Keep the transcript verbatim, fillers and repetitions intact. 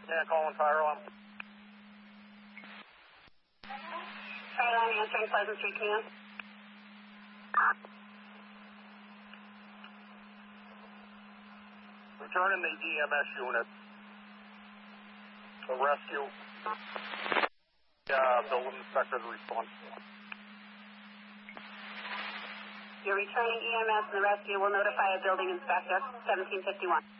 Yeah, calling fire alarm. Fire alarm answering Pleasant Street Command. Returning the E M S unit. The rescue. Uh, building inspector to respond. You're returning E M S and the rescue will notify a building inspector, seventeen fifty-one.